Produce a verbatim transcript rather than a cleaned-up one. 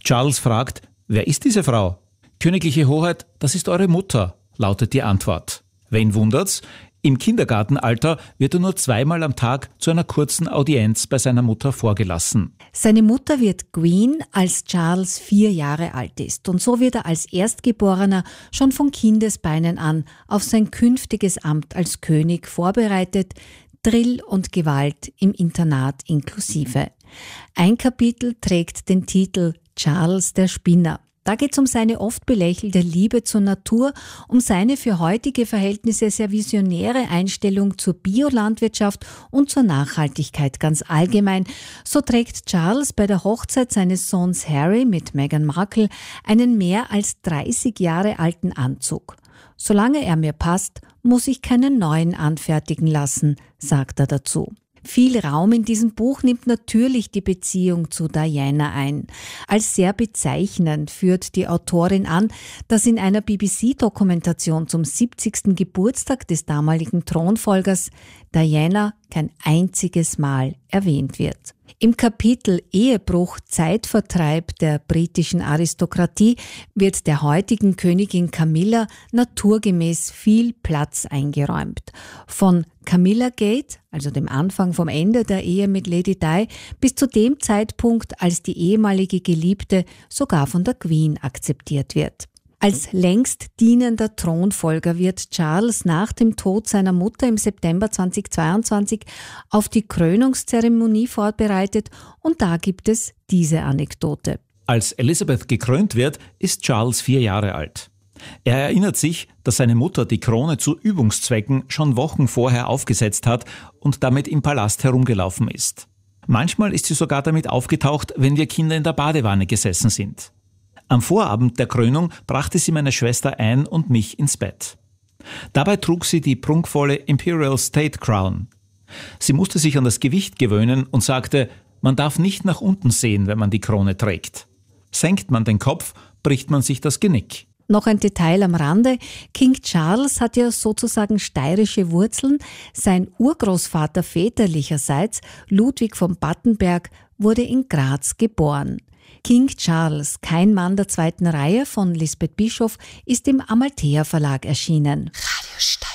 Charles fragt, wer ist diese Frau? Königliche Hoheit, das ist eure Mutter, lautet die Antwort. Wen wundert's? Im Kindergartenalter wird er nur zweimal am Tag zu einer kurzen Audienz bei seiner Mutter vorgelassen. Seine Mutter wird Queen, als Charles vier Jahre alt ist. Und so wird er als Erstgeborener schon von Kindesbeinen an auf sein künftiges Amt als König vorbereitet, Drill und Gewalt im Internat inklusive. Ein Kapitel trägt den Titel Charles der Spinner. Da geht es um seine oft belächelte Liebe zur Natur, um seine für heutige Verhältnisse sehr visionäre Einstellung zur Biolandwirtschaft und zur Nachhaltigkeit ganz allgemein. So trägt Charles bei der Hochzeit seines Sohns Harry mit Meghan Markle einen mehr als dreißig Jahre alten Anzug. Solange er mir passt, muss ich keinen neuen anfertigen lassen, sagt er dazu. Viel Raum in diesem Buch nimmt natürlich die Beziehung zu Diana ein. Als sehr bezeichnend führt die Autorin an, dass in einer B B C-Dokumentation zum siebzigsten Geburtstag des damaligen Thronfolgers Diana kein einziges Mal erwähnt wird. Im Kapitel Ehebruch, Zeitvertreib der britischen Aristokratie wird der heutigen Königin Camilla naturgemäß viel Platz eingeräumt. Von Camilla Gate, also dem Anfang vom Ende der Ehe mit Lady Di, bis zu dem Zeitpunkt, als die ehemalige Geliebte sogar von der Queen akzeptiert wird. Als längst dienender Thronfolger wird Charles nach dem Tod seiner Mutter im September zweitausendzweiundzwanzig auf die Krönungszeremonie vorbereitet und da gibt es diese Anekdote. Als Elizabeth gekrönt wird, ist Charles vier Jahre alt. Er erinnert sich, dass seine Mutter die Krone zu Übungszwecken schon Wochen vorher aufgesetzt hat und damit im Palast herumgelaufen ist. Manchmal ist sie sogar damit aufgetaucht, wenn wir Kinder in der Badewanne gesessen sind. Am Vorabend der Krönung brachte sie meine Schwester ein und mich ins Bett. Dabei trug sie die prunkvolle Imperial State Crown. Sie musste sich an das Gewicht gewöhnen und sagte, man darf nicht nach unten sehen, wenn man die Krone trägt. Senkt man den Kopf, bricht man sich das Genick. Noch ein Detail am Rande. King Charles hat ja sozusagen steirische Wurzeln. Sein Urgroßvater väterlicherseits, Ludwig von Battenberg, wurde in Graz geboren. King Charles, kein Mann der zweiten Reihe von Lisbeth Bischof, ist im Amalthea Verlag erschienen.